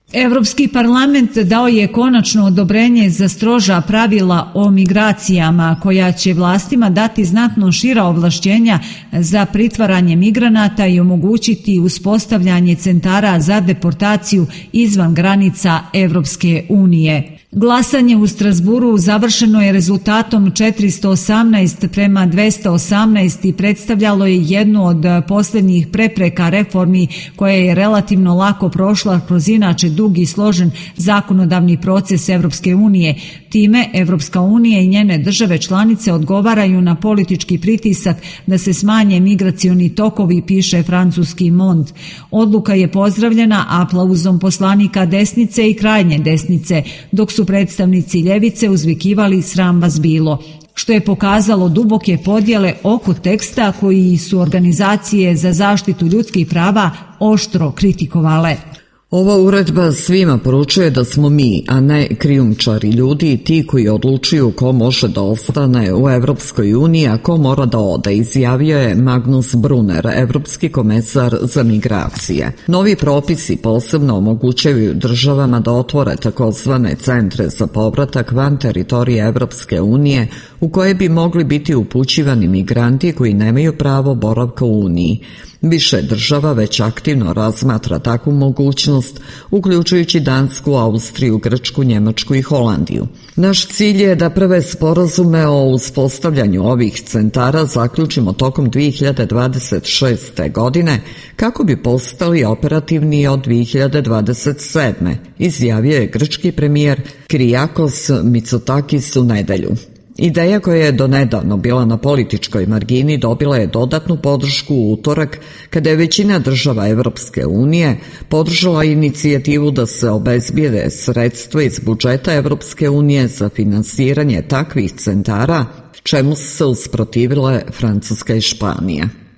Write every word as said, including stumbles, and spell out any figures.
Evropski parlament dao je konačno odobrenje za stroža pravila o migracijama, koja će vlastima dati znatno šira ovlašćenja za pritvaranje migranata i omogućiti uspostavljanje centara za deportaciju izvan granica Evropske unije. Glasanje u Strasburu završeno je rezultatom četiristo osamnaest prema dvesta osamnaest i predstavljalo je jednu od posljednjih prepreka reformi koja je relativno lako prošla kroz inače dug i složen zakonodavni proces Evropske unije. Time Evropska unija i njene države članice odgovaraju na politički pritisak da se smanje migracioni tokovi, piše francuski Monde. Odluka je pozdravljena aplauzom poslanika desnice i krajnje desnice, dok su predstavnici ljevice uzvikivali sram vas bilo, što je pokazalo duboke podjele oko teksta koji su organizacije za zaštitu ljudskih prava oštro kritikovale. Ova uredba svima poručuje da smo mi, a ne krijumčari ljudi, ti koji odlučuju ko može da ostane u Evropskoj uniji, a ko mora da ode, izjavio je Magnus Brunner, evropski komesar za migracije. Novi propisi posebno omogućavaju državama da otvore takozvane centre za povratak van teritorije Evropske unije, u koje bi mogli biti upućivani migranti koji nemaju pravo boravka u Uniji. Više država već aktivno razmatra takvu mogućnost, uključujući Dansku, Austriju, Grčku, Njemačku i Holandiju. Naš cilj je da prve sporazume o uspostavljanju ovih centara zaključimo tokom dvije hiljade dvadeset šeste. godine, kako bi postali operativni od dvije hiljade dvadeset sedme. izjavio je grčki premijer Kyriakos Mitsotakis u nedelju. Ideja koja je donedavno bila na političkoj margini dobila je dodatnu podršku u utorak kada je većina država Evropske unije podržala inicijativu da se obezbijede sredstva iz budžeta Evropske unije za finansiranje takvih centara, čemu su se usprotivile Francuska i Španija.